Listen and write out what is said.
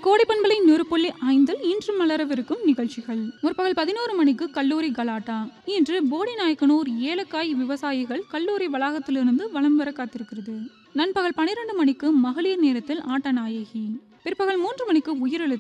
கோடை பண்பலை 100.5 இன்று மலரவிருக்கும் நிகழ்ச்சிகள். முற்பகல் 11 மணிக்கு கல்லூரி கலாட்டா. இன்று போடிநாயக்கனூர் ஏலக்காய் விவசாயிகள் கல்லூரி வளாகத்திலிருந்து வலம் வர காத்திருக்கிறது. நண்பகல் 12 மணிக்கு மகளிர் நேரத்தில் ஆட்டநாயகி. பிற்பகல் 3 மணிக்கு உயிரெழுத்து.